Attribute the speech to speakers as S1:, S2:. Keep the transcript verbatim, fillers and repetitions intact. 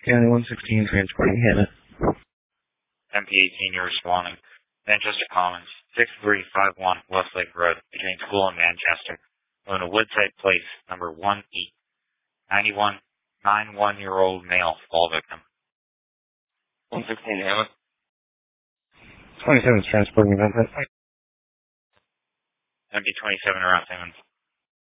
S1: County one sixteen transporting Hannah.
S2: M P eighteen, you're responding. Manchester Commons, six three five one Westlake Road, between school and Manchester. On a Woodside Place, number one eight. ninety-one, ninety-one-year-old male, fall victim.
S3: one sixteen Hannah.
S1: twenty-seven is transporting event.
S2: M P twenty-seven around Simmons.